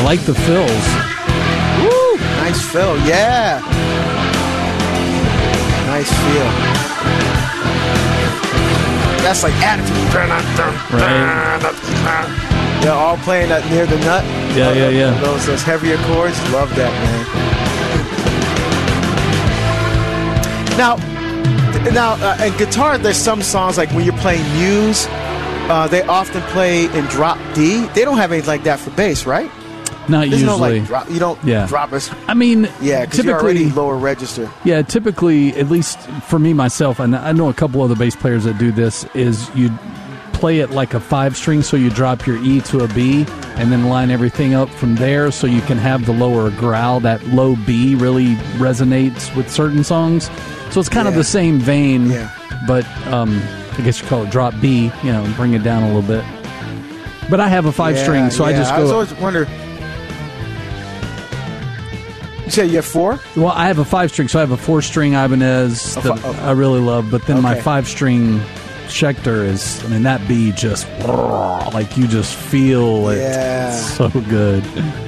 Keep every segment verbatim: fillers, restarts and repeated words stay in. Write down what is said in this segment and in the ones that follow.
like the fills. Woo! Nice fill, yeah. Nice feel. That's like attitude. Right. They're all playing that near the nut. Yeah, yeah, yeah. Those those heavier chords. Love that, man. Now, now, uh, in guitar, there's some songs like when you're playing Muse, uh, they often play in drop D. They don't have anything like that for bass, right? Not There's usually. No, like, drop, you don't yeah. drop it. I mean, yeah, because you're typically already lower register. Yeah, typically, at least for me myself, and I know a couple other bass players that do this, is you play it like a five string, so you drop your E to a B, and then line everything up from there, so you can have the lower growl. That low B really resonates with certain songs, so it's kind yeah. of the same vein. Yeah. But um, I guess you call it drop B. You know, bring it down a little bit. But I have a five yeah, string, so yeah. I just go. I was always wonder. You said you have four? Well, I have a five string, so I have a four string Ibanez that oh, oh. I really love. But then okay. my five string Schecter is, I mean, that B just, like, you just feel it. Yeah. It's so good.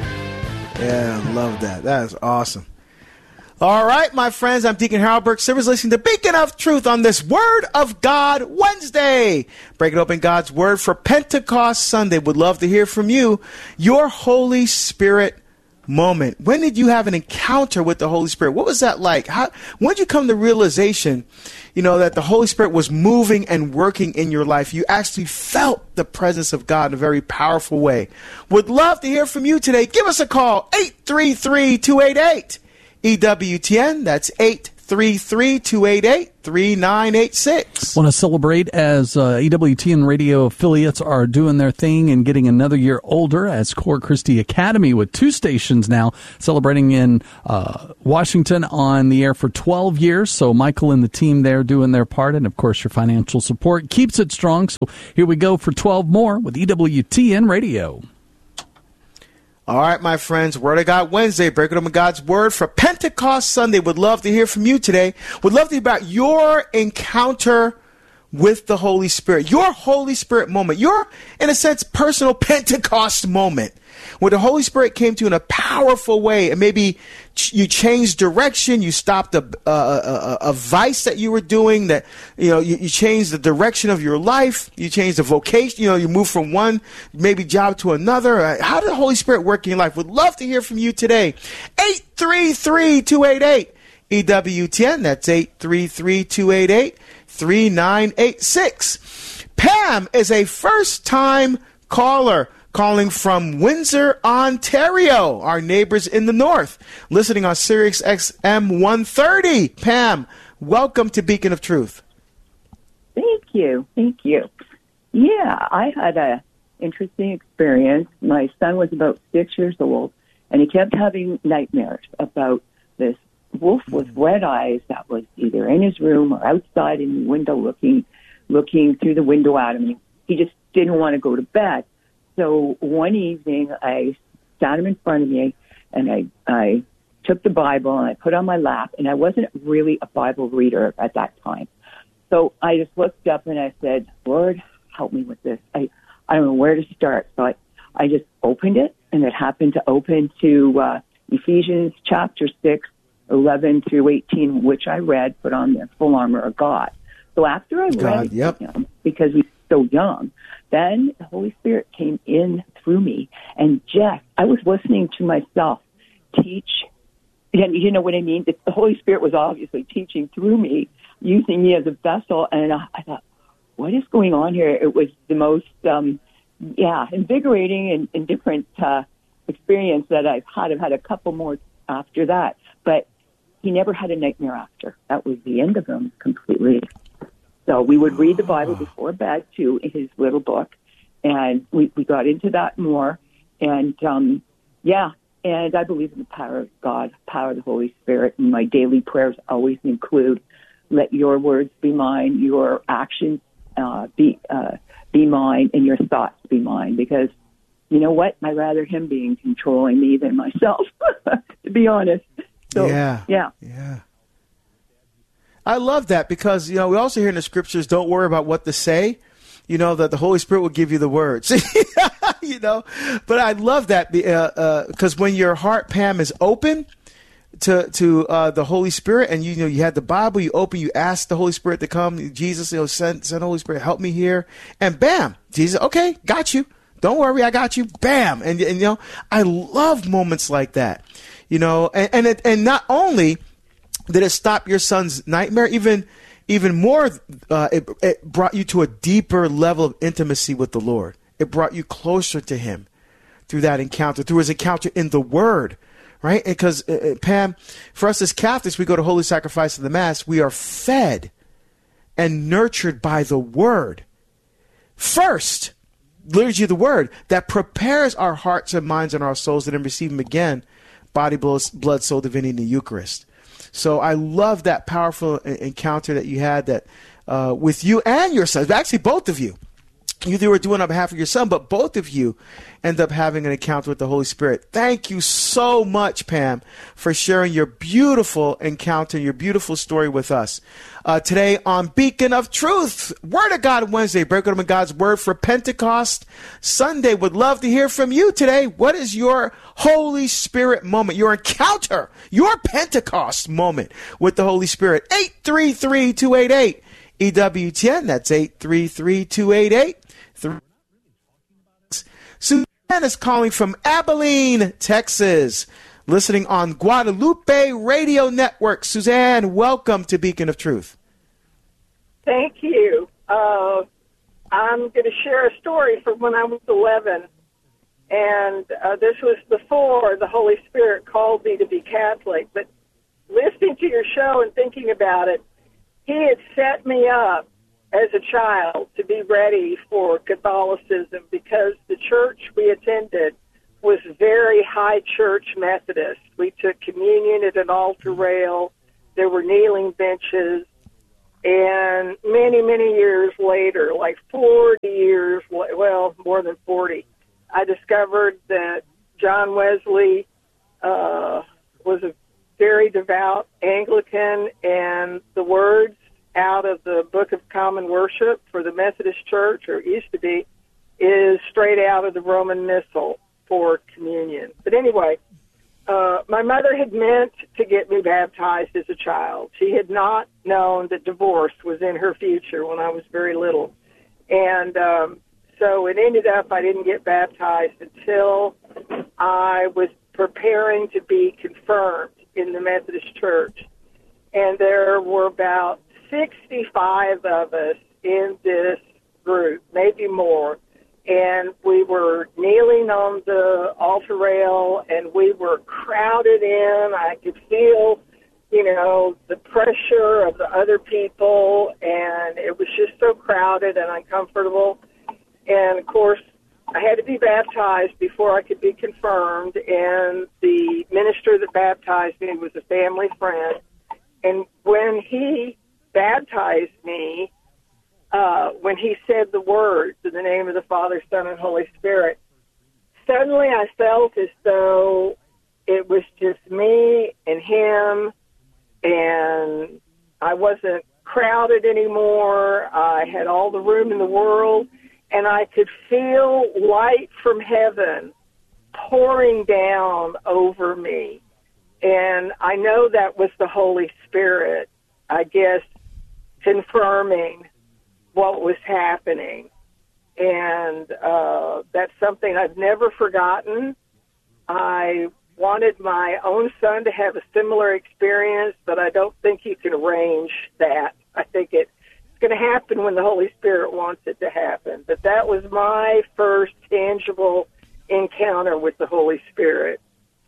Yeah, love that. That is awesome. All right, my friends, I'm Deacon Harold Burke Sivers, listening to Beacon of Truth on this Word of God Wednesday. Breaking open God's Word for Pentecost Sunday. Would love to hear from you. Your Holy Spirit moment. When did you have an encounter with the Holy Spirit? What was that like? How, when did you come to realization, you know, that the Holy Spirit was moving and working in your life? You actually felt the presence of God in a very powerful way. Would love to hear from you today. Give us a call, eight three three, two eight eight, E W T N. That's eight three three, two eight eight, three nine eight six. Want to celebrate as uh, E W T N radio affiliates are doing their thing and getting another year older as Core Christi Academy with two stations now celebrating in uh, Washington on the air for twelve years. So Michael and the team there doing their part, and of course your financial support keeps it strong. So here we go for twelve more with E W T N radio. All right, my friends, Word of God Wednesday, breaking open God's Word for Pentecost Sunday. Would love to hear from you today. Would love to hear about your encounter with the Holy Spirit, your Holy Spirit moment, your, in a sense, personal Pentecost moment, where the Holy Spirit came to you in a powerful way, and maybe ch- you changed direction, you stopped a, a, a, a vice that you were doing, that, you know, you, you changed the direction of your life, you changed the vocation, you know, you moved from one maybe job to another. How did the Holy Spirit work in your life? Would love to hear from you today. eight three three, two eight eight, E W T N. That's eight three three, two eight eight, three nine eight six. Pam is a first-time caller, calling from Windsor, Ontario, our neighbors in the north, listening on Sirius X M one thirty. Pam, welcome to Beacon of Truth. Thank you. Thank you. Yeah, I had a interesting experience. My son was about six years old, and he kept having nightmares about this wolf with red eyes that was either in his room or outside in the window looking looking through the window at him. He just didn't want to go to bed. So one evening, I sat him in front of me, and I, I took the Bible, and I put it on my lap, and I wasn't really a Bible reader at that time. So I just looked up, and I said, Lord, help me with this. I, I don't know where to start. So I, I just opened it, and it happened to open to uh, Ephesians chapter six, eleven through eighteen, which I read, put on the full armor of God. So after I God, read it, yep. you know, because we were so young, then the Holy Spirit came in through me, and just, I was listening to myself teach, and you know what I mean? The Holy Spirit was obviously teaching through me, using me as a vessel, and I, I thought, what is going on here? It was the most, um, yeah, invigorating and, and different uh, experience that I've had. I've had a couple more after that, but he never had a nightmare after. That was the end of him completely. So we would read the Bible before bed, too, in his little book, and we, we got into that more. And, um, yeah, and I believe in the power of God, power of the Holy Spirit, and my daily prayers always include, let your words be mine, your actions uh, be uh, be mine, and your thoughts be mine, because you know what? I'd rather him being controlling me than myself, to be honest. So, yeah. Yeah. Yeah. I love that because, you know, we also hear in the scriptures, don't worry about what to say, you know, that the Holy Spirit will give you the words. you know, but I love that because uh, uh, when your heart, Pam, is open to to uh, the Holy Spirit, and you, you know you had the Bible, you open, you ask the Holy Spirit to come. Jesus, you know, send send Holy Spirit, help me here, and bam, Jesus, okay, got you. Don't worry, I got you. Bam, and, and you know, I love moments like that, you know, and and, it, and not only did it stop your son's nightmare, even even more, uh, it it brought you to a deeper level of intimacy with the Lord. It brought you closer to Him through that encounter, through His encounter in the Word. Right? Because, uh, Pam, for us as Catholics, we go to Holy Sacrifice of the Mass. We are fed and nurtured by the Word. First, liturgy of the Word that prepares our hearts and minds and our souls to then receive Him again, body, blood, soul, divinity in the Eucharist. So I love that powerful encounter that you had that uh, with you and your son, actually both of you. You were doing on behalf of your son, but both of you end up having an encounter with the Holy Spirit. Thank you so much, Pam, for sharing your beautiful encounter, your beautiful story with us. Uh, today on Beacon of Truth, Word of God Wednesday, breaking open God's Word for Pentecost Sunday. Would love to hear from you today. What is your Holy Spirit moment, your encounter, your Pentecost moment with the Holy Spirit? eight three three, two eight eight, E W T N. That's eight three three, two eight eight. Suzanne is calling from Abilene, Texas, listening on Guadalupe Radio Network. Suzanne, welcome to Beacon of Truth. Thank you. Uh, I'm going to share a story from when I was eleven, and uh, this was before the Holy Spirit called me to be Catholic. But listening to your show and thinking about it, He had set me up as a child to be ready for Catholicism because the church we attended was very high church Methodist. We took communion at an altar rail. There were kneeling benches. And many, many years later, like forty years, well, more than forty, I discovered that John Wesley uh, was a very devout Anglican, and the words out of the Book of Common Worship for the Methodist Church, or used to be, is straight out of the Roman Missal for communion. But anyway, uh, my mother had meant to get me baptized as a child. She had not known that divorce was in her future when I was very little. And um, so it ended up I didn't get baptized until I was preparing to be confirmed in the Methodist Church. And there were about sixty-five of us in this group, maybe more, and we were kneeling on the altar rail, and we were crowded in. I could feel, you know, the pressure of the other people, and it was just so crowded and uncomfortable. And, of course, I had to be baptized before I could be confirmed, and the minister that baptized me was a family friend. And when he baptized me, uh, when he said the words in the name of the Father, Son, and Holy Spirit, suddenly I felt as though it was just me and him, and I wasn't crowded anymore. I had all the room in the world, and I could feel light from heaven pouring down over me. And I know that was the Holy Spirit, I guess, confirming what was happening. And uh, that's something I've never forgotten. I wanted my own son to have a similar experience, but I don't think you can arrange that. I think it's going to happen when the Holy Spirit wants it to happen. But that was my first tangible encounter with the Holy Spirit.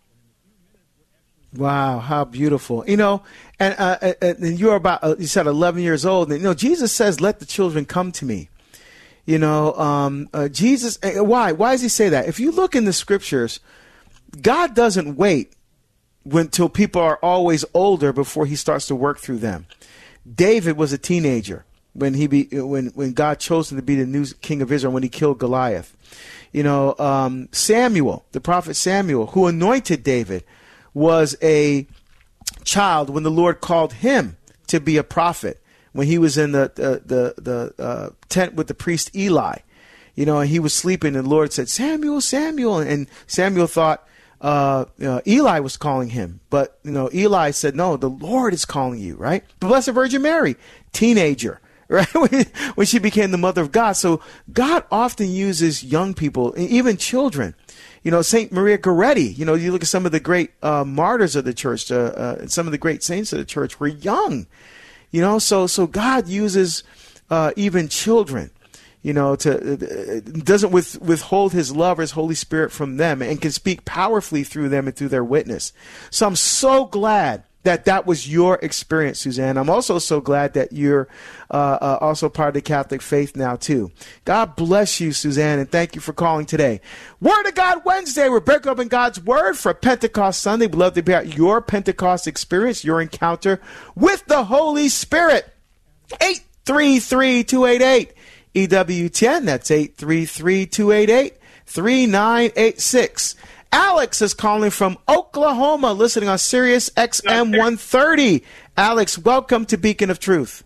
Wow, how beautiful. You know, and, uh, and you're about, uh, you said eleven years old. And, you know, Jesus says, let the children come to me. You know, um, uh, Jesus, uh, why? Why does he say that? If you look in the scriptures, God doesn't wait until people are always older before he starts to work through them. David was a teenager when he be, when, when God chose him to be the new king of Israel, when he killed Goliath. You know, um, Samuel, the prophet Samuel, who anointed David, was a child when the Lord called him to be a prophet, when he was in the the the, the uh, tent with the priest Eli. you know, and he was sleeping, and the Lord said, Samuel, Samuel. And Samuel thought uh, uh, Eli was calling him. But, you know, Eli said, no, the Lord is calling you, right? The Blessed Virgin Mary, teenager, right? When she became the mother of God. So God often uses young people, even children. You know, Saint Maria Goretti, you know, you look at some of the great uh, martyrs of the church, uh, uh, some of the great saints of the church were young, you know, so so God uses uh, even children, you know, to uh, doesn't with, withhold his love or his Holy Spirit from them, and can speak powerfully through them and through their witness. So I'm so glad that that was your experience, Suzanne. I'm also so glad that you're uh, uh, also part of the Catholic faith now, too. God bless you, Suzanne, and thank you for calling today. Word of God Wednesday. We're breaking open God's Word for Pentecost Sunday. We'd love to hear about your Pentecost experience, your encounter with the Holy Spirit. eight three three, two eight eight, E W ten. That's eight three three, two eight eight, three nine eight six. Alex is calling from Oklahoma, listening on Sirius X M one thirty. Alex, welcome to Beacon of Truth.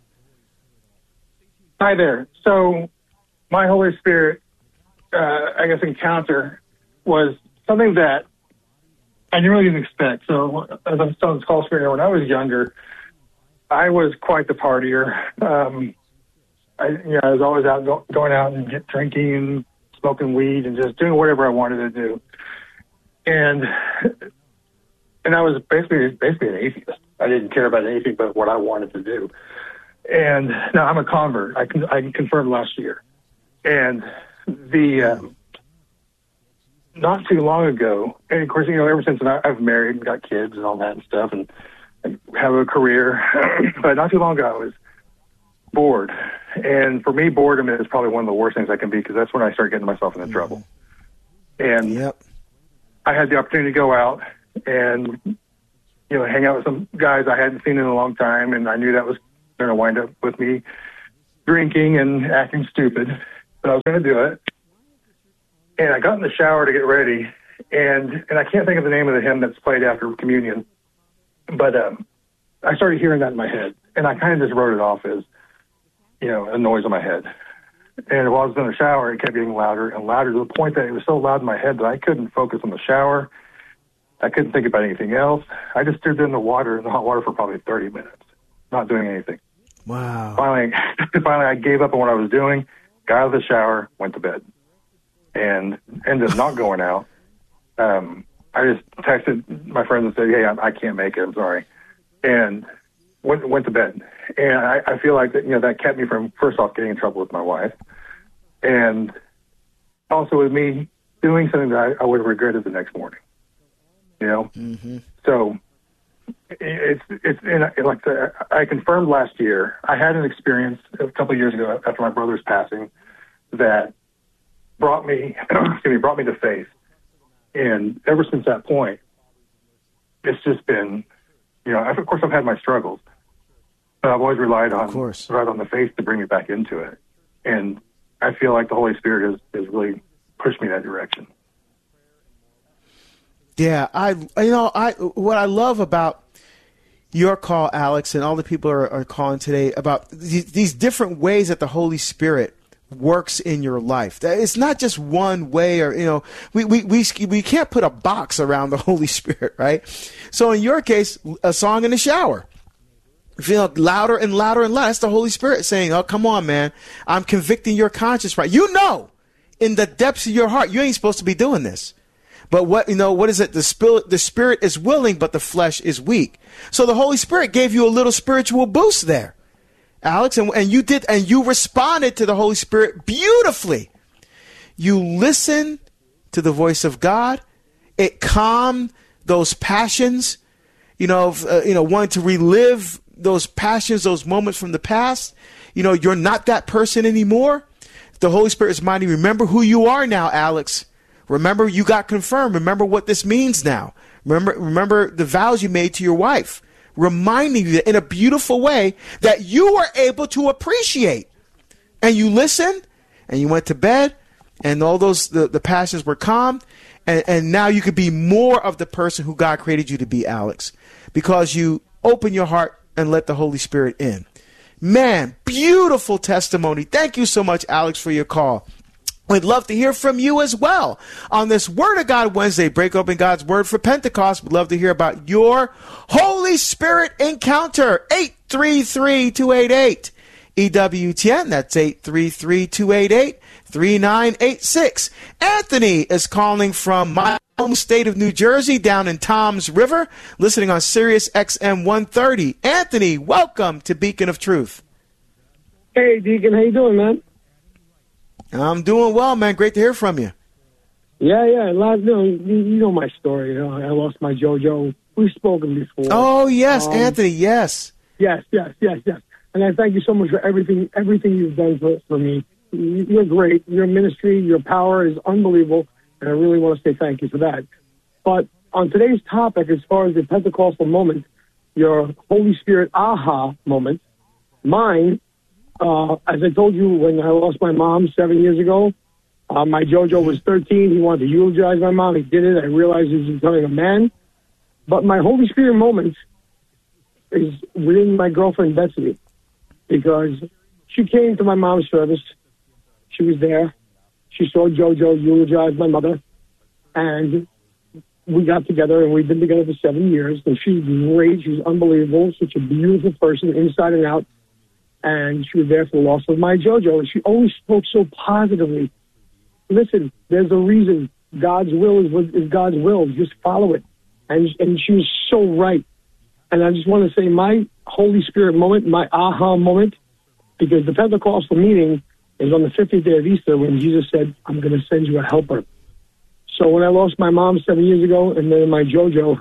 Hi there. So my Holy Spirit, uh, I guess, encounter was something that I really didn't expect. So as I'm telling this call screener, when I was younger, I was quite the partier. Um, I, you know, I was always out go, going out and get drinking and smoking weed and just doing whatever I wanted to do. And and I was basically basically an atheist. I didn't care about anything but what I wanted to do. And now I'm a convert. I can I confirmed last year. And the um, not too long ago, and of course, you know, ever since I, I've married and got kids and all that and stuff, and I have a career, but not too long ago, I was bored. And for me, boredom is probably one of the worst things I can be, because that's when I start getting myself into trouble. And yep. I had the opportunity to go out and, you know, hang out with some guys I hadn't seen in a long time, and I knew that was going to wind up with me drinking and acting stupid, but I was going to do it. And I got in the shower to get ready, and and I can't think of the name of the hymn that's played after communion, but um, I started hearing that in my head, and I kind of just wrote it off as, you know, a noise in my head. And while I was in the shower, it kept getting louder and louder, to the point that it was so loud in my head that I couldn't focus on the shower. I couldn't think about anything else. I just stood there in the water, in the hot water, for probably thirty minutes, not doing anything. Wow. Finally, finally, I gave up on what I was doing, got out of the shower, went to bed, and ended up not going out. Um, I just texted my friends and said, hey, I, I can't make it. I'm sorry. And went, went to bed. And I, I feel like that, you know, that kept me from, first off, getting in trouble with my wife, and also with me doing something that I, I would have regretted the next morning. You know? Mm-hmm. So it's, it's, and like the, I confirmed last year, I had an experience a couple of years ago after my brother's passing that brought me, excuse me, brought me to faith. And ever since that point, it's just been, you know, of course I've had my struggles, but I've always relied on, relied on the faith to bring me back into it. And I feel like the Holy Spirit has, has really pushed me that direction. Yeah, I, you know, I, what I love about your call, Alex, and all the people are, are calling today about these, these different ways that the Holy Spirit works in your life. It's not just one way, or, you know, we, we, we, we can't put a box around the Holy Spirit, right? So in your case, a song in the shower. You feel louder and louder and louder. That's the Holy Spirit saying, oh, come on, man. I'm convicting your conscience, right? You know, in the depths of your heart, you ain't supposed to be doing this. But what, you know, what is it? The spirit, the spirit is willing, but the flesh is weak. So the Holy Spirit gave you a little spiritual boost there, Alex, and, and you did, and you responded to the Holy Spirit beautifully. You listened to the voice of God. It calmed those passions, you know, uh, you know, wanting to relive those passions, those moments from the past. You know, you're not that person anymore. The Holy Spirit is reminding you, remember who you are now, Alex. Remember you got confirmed. Remember what this means now. Remember, remember the vows you made to your wife. Reminding you that in a beautiful way that you were able to appreciate. And you listened, and you went to bed, and all those, the, the passions were calmed, and, and now you could be more of the person who God created you to be, Alex, because you open your heart and let the Holy Spirit in. Man, beautiful testimony. Thank you so much, Alex, for your call. We'd love to hear from you as well on this Word of God Wednesday. Break open God's Word for Pentecost. We'd love to hear about your Holy Spirit encounter. eight three three, two eight eight, E W T N. That's eight three three, two eight eight, three nine eight six. Anthony is calling from my home state of New Jersey down in Toms River, listening on Sirius X M one thirty. Anthony, welcome to Beacon of Truth. Hey, Deacon. How you doing, man? I'm doing well, man. Great to hear from you. Yeah, yeah. Last, you, know, you know my story. You know, I lost my JoJo. We've spoken before. Oh, yes, um, Anthony, yes. Yes, yes, yes, yes. And I thank you so much for everything everything you've done for, for me. You're great. Your ministry, your power is unbelievable, and I really want to say thank you for that. But on today's topic, as far as the Pentecostal moment, your Holy Spirit aha moment, mine, Uh, as I told you, when I lost my mom seven years ago, uh, my JoJo was thirteen. He wanted to eulogize my mom. He did it. I realized he was becoming a man. But my Holy Spirit moment is within my girlfriend, Betsy, because she came to my mom's service. She was there. She saw JoJo eulogize my mother. And we got together, and we've been together for seven years. And she's great. She's unbelievable. Such a beautiful person, inside and out. And she was there for the loss of my JoJo, and she always spoke so positively. Listen, there's a reason. God's will is, what is God's will. Just follow it. And and she was so right. And I just want to say my Holy Spirit moment, my aha moment, because the Pentecostal meeting is on the fiftieth day of Easter when Jesus said, I'm going to send you a helper. So when I lost my mom seven years ago, and then my JoJo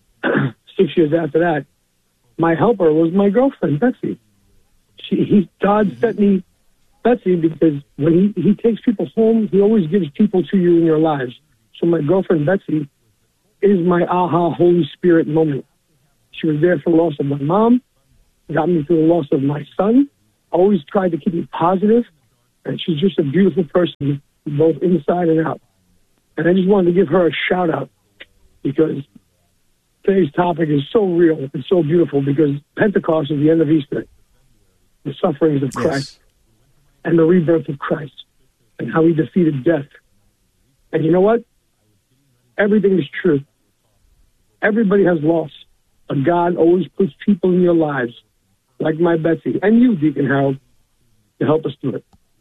six years after that, my helper was my girlfriend, Betsy. She, he, God sent me Betsy because when he, he takes people home, he always gives people to you in your lives. So my girlfriend, Betsy, is my aha Holy Spirit moment. She was there for the loss of my mom, got me through the loss of my son, always tried to keep me positive, and she's just a beautiful person, both inside and out. And I just wanted to give her a shout-out because today's topic is so real and so beautiful because Pentecost is the end of Easter. The sufferings of Christ, yes, and the rebirth of Christ, and how he defeated death. And you know what? Everything is true. Everybody has lost, but God always puts people in your lives, like my Betsy, and you, Deacon Harold, to help us do it.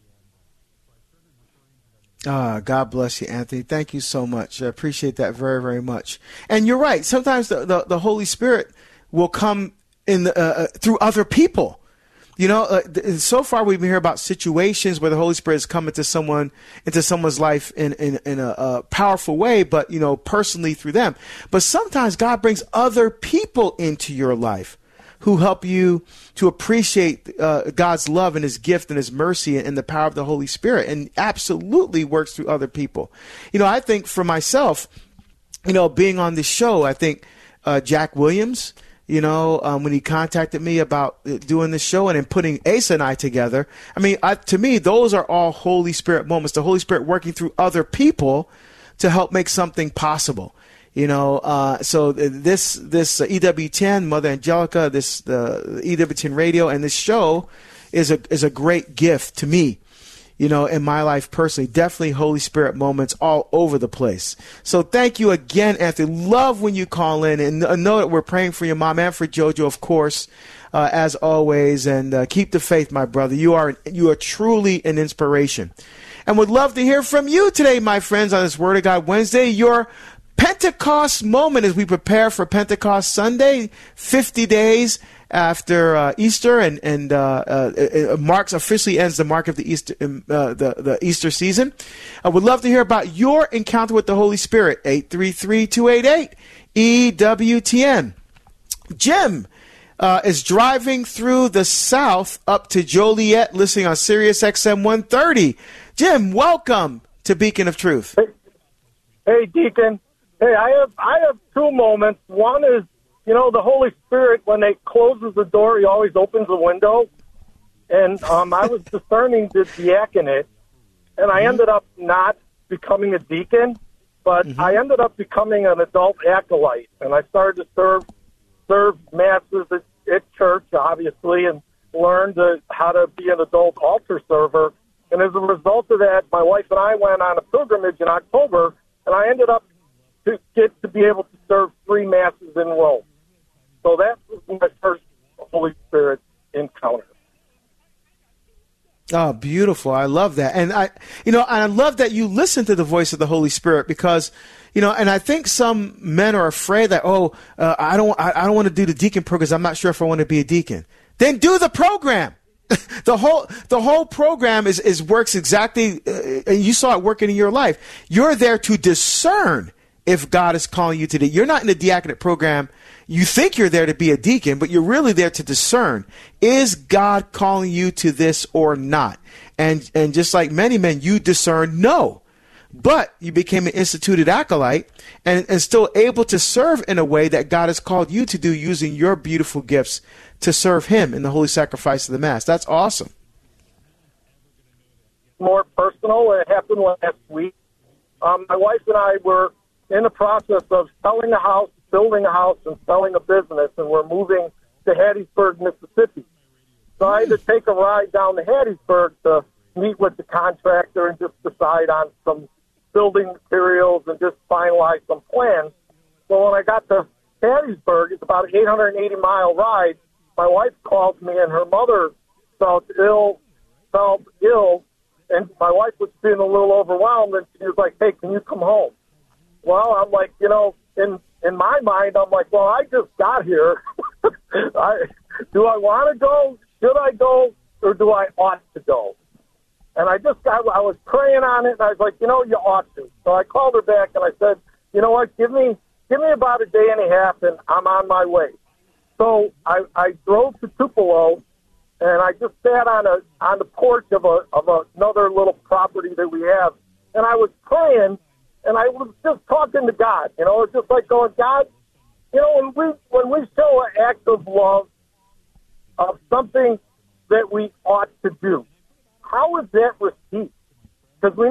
Ah, God bless you, Anthony. Thank you so much. I appreciate that very, very much. And you're right. Sometimes the, the, the Holy Spirit will come in the, uh, through other people. You know, uh, th- so far we've been hearing about situations where the Holy Spirit has come into someone, into someone's life in, in, in a, a powerful way, but, you know, personally through them. But sometimes God brings other people into your life who help you to appreciate uh, God's love and his gift and his mercy and, and the power of the Holy Spirit, and absolutely works through other people. You know, I think for myself, you know, being on this show, I think uh, Jack Williams, you know, um, when he contacted me about doing this show and then putting Asa and I together. I mean, I, to me, those are all Holy Spirit moments, the Holy Spirit working through other people to help make something possible. You know, uh, so this this uh, E W ten, Mother Angelica, this the E W ten radio, and this show is a is a great gift to me. You know, in my life personally, definitely Holy Spirit moments all over the place. So thank you again, Anthony. Love when you call in, and know that we're praying for your mom and for JoJo, of course, uh, as always. And uh, keep the faith, my brother. You are you are truly an inspiration, and would love to hear from you today, my friends, on this Word of God Wednesday. Your Pentecost moment as we prepare for Pentecost Sunday, fifty days after uh, Easter, and and uh, uh, it marks officially ends the mark of the Easter uh, the the Easter season. I would love to hear about your encounter with the Holy Spirit. eight three three, two eight eight, E W T N. Jim uh, is driving through the South up to Joliet, listening on Sirius X M one thirty. Jim, welcome to Beacon of Truth. Hey, hey Deacon. Hey, I have I have two moments. One is, you know, the Holy Spirit, when they closes the door, he always opens the window. And um, I was discerning the diaconate, and I ended up not becoming a deacon, but mm-hmm. I ended up becoming an adult acolyte. And I started to serve serve masses at, at church, obviously, and learned to, how to be an adult altar server. And as a result of that, my wife and I went on a pilgrimage in October, and I ended up to get to be able to serve three masses in Rome. So that was my first Holy Spirit encounter. Oh, beautiful. I love that. And I, you know, and I love that you listen to the voice of the Holy Spirit because, you know, and I think some men are afraid that, oh, uh, I don't, I, I don't want to do the deacon program because I'm not sure if I want to be a deacon. Then do the program. the whole, the whole program is, is works exactly, uh, and you saw it working in your life. You're there to discern if God is calling you to the, you're not in the diaconate program. You think you're there to be a deacon, but you're really there to discern, is God calling you to this or not? And and just like many men, you discern no. But you became an instituted acolyte and, and still able to serve in a way that God has called you to do using your beautiful gifts to serve him in the holy sacrifice of the Mass. That's awesome. More personal, it happened last week. Um, my wife and I were in the process of selling a house, building a house, and selling a business, and we're moving to Hattiesburg, Mississippi. So I had to take a ride down to Hattiesburg to meet with the contractor and just decide on some building materials and just finalize some plans. So when I got to Hattiesburg, it's about an eight hundred eighty mile ride. My wife called me, and her mother felt ill, felt ill, and my wife was feeling a little overwhelmed, and she was like, hey, can you come home? Well, I'm like, you know, in in my mind, I'm like, well, I just got here. I, do I want to go? Should I go? Or do I ought to go? And I just got, I was praying on it, and I was like, you know, you ought to. So I called her back, and I said, you know what, give me give me about a day and a half, and I'm on my way. So I, I drove to Tupelo, and I just sat on a on the porch of a of a, another little property that we have, and I was praying, and I was just talking to God. You know, it's just like going, God, you know, when we when we show an act of love of something that we ought to do, how is that received? Because we